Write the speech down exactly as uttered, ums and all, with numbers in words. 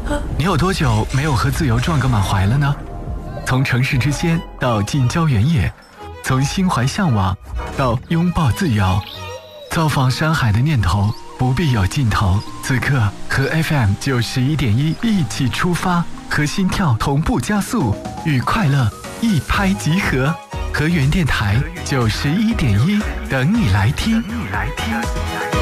你有多久没有和自由撞个满怀了呢？从城市之仙到近郊原野，从心怀向往到拥抱自由，造访山海的念头不必有尽头。此刻和 F M 九十一点一一起出发，和心跳同步加速，与快乐一拍即合。和原电台九十一点一等你来听。等你来听。